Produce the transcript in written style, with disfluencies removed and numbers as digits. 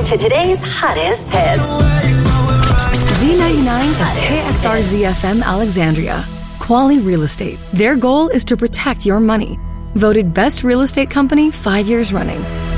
listening to today's hottest hits. Z99 is KXRZ-FM Alexandria. Quality Real Estate. Their goal is to protect your money. Voted Best Real Estate Company 5 years running.